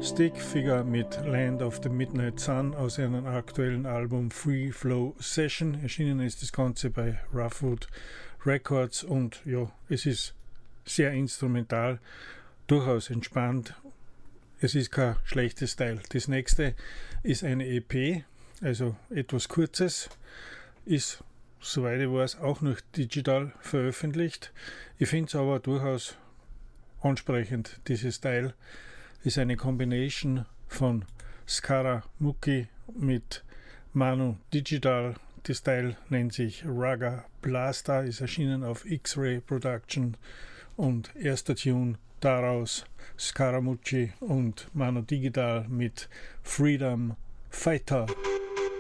Stickfigure mit Land of the Midnight Sun aus einem aktuellen Album Free Flow Session. Erschienen ist das Ganze bei Roughwood Records und ja, es ist sehr instrumental, durchaus entspannt. Es ist kein schlechtes Style. Das nächste ist eine EP, also etwas Kurzes, ist, soweit ich weiß, auch noch digital veröffentlicht. Ich finde es aber durchaus ansprechend. Dieses Style ist eine Combination von Scaramucci mit Manu Digital. Das Style nennt sich Raga Blaster, ist erschienen auf X-Ray Production und erster Tune daraus Scaramucci und Manu Digital mit Freedom Fighter.